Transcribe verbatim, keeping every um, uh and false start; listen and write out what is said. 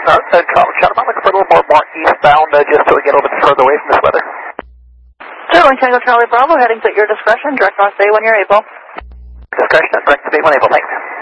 Uh, uh, Charlie, Charlie, I'm looking for a little more, more eastbound, uh, just so we get a little bit further away from this weather. Certainly, Tango Charlie Bravo, headings at your discretion. Direct north bay when you're able. Discretion, direct to bay when able, thanks.